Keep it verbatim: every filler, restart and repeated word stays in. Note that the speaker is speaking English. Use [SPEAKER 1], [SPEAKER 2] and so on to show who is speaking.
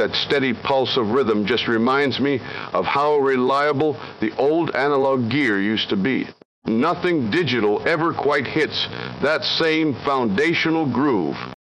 [SPEAKER 1] that steady pulse of rhythm just reminds me of how reliable the old analog gear used to be. Nothing digital ever quite hits that same foundational groove.